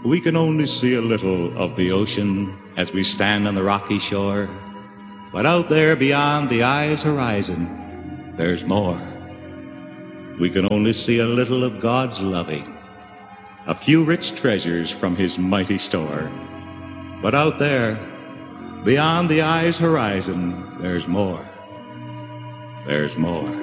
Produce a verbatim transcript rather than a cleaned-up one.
We can only see a little of the ocean as we stand on the rocky shore. But out there beyond the eye's horizon, there's more. We can only see a little of God's loving, a few rich treasures from his mighty store. But out there, beyond the eye's horizon, there's more. There's more.